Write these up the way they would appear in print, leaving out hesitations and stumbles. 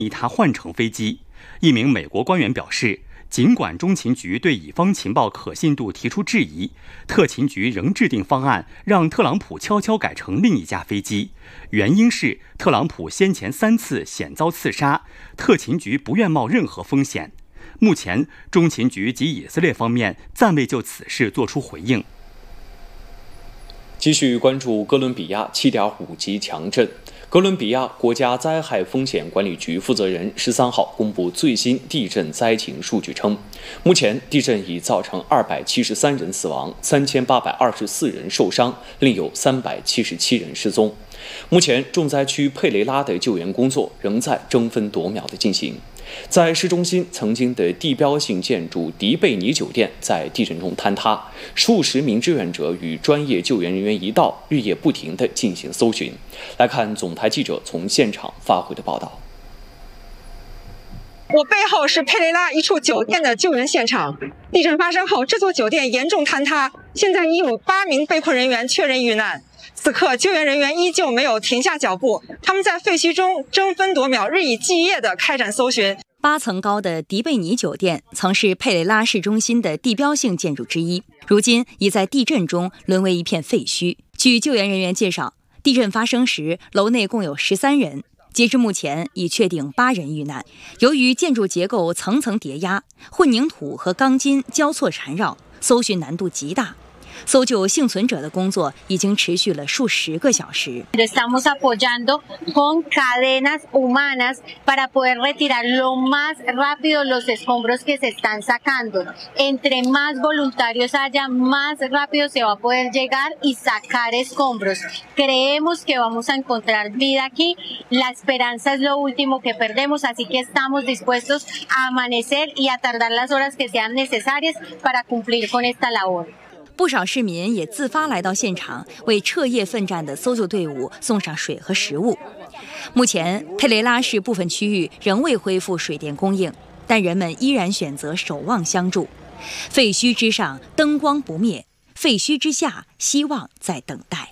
议他换乘飞机。一名美国官员表示，尽管中情局对乙方情报可信度提出质疑，特勤局仍制定方案让特朗普悄悄改乘另一架飞机。原因是特朗普先前3次险遭刺杀，特勤局不愿冒任何风险。目前，中情局及以色列方面暂未就此事作出回应。 继续关注哥伦比亚7.5级强震。哥伦比亚国家灾害风险管理局负责人13号公布最新地震灾情数据称，目前地震已造成273人死亡，3824人受伤，另有377人失踪。目前重灾区佩雷拉的救援工作仍在争分夺秒地进行。在市中心曾经的地标性建筑迪贝尼酒店在地震中坍塌，数十名志愿者与专业救援人员一道，日夜不停地进行搜寻。来看总台记者从现场发回的报道。 我背后是佩雷拉一处酒店的救援现场。地震发生后，这座酒店严重坍塌，现在已有8名被困人员确认遇难。此刻，救援人员依旧没有停下脚步，他们在废墟中争分夺秒、日以继夜地开展搜寻。 8层高的迪贝尼酒店曾是佩雷拉市中心的地标性建筑之一，如今已在地震中沦为一片废墟。据救援人员介绍，地震发生时，楼内共有13人，截至目前已确定8人遇难。由于建筑结构层层叠压，混凝土和钢筋交错缠绕，搜寻难度极大。搜救幸存者的工作已经持续了数十个小时。 Estamos apoyando con cadenas humanas para poder retirar lo más rápido los escombros que se están sacando. Entre más voluntarios haya, más rápido se va a poder llegar y sacar escombros. Creemos que vamos a encontrar vida aquí. La esperanza es lo último que perdemos, así que estamos dispuestos a amanecer y a tardar las horas que sean necesarias para cumplir con esta labor。 不少市民也自发来到现场，为彻夜奋战的搜救队伍送上水和食物。目前，佩雷拉市部分区域仍未恢复水电供应，但人们依然选择守望相助。废墟之上灯光不灭，废墟之下希望在等待。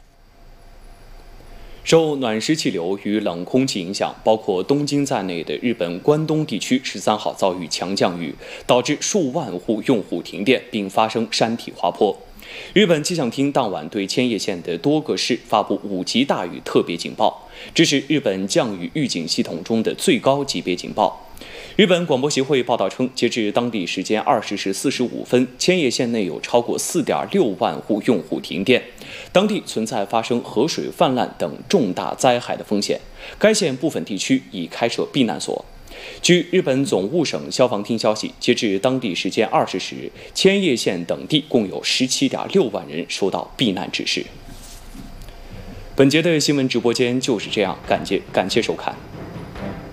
受暖湿气流与冷空气影响，包括东京在内的日本关东地区13号遭遇强降雨，导致数万户用户停电，并发生山体滑坡。日本气象厅当晚对千叶县的多个市发布5级大雨特别警报，这是日本降雨预警系统中的最高级别警报。日本广播协会报道称，截至当地时间20时45分，千叶县内有超过4.6万户用户停电，当地存在发生河水泛滥等重大灾害的风险。该县部分地区已开设避难所。据日本总务省消防厅消息，截至当地时间20时，千叶县等地共有17.6万人收到避难指示。本节的新闻直播间就是这样，感谢收看。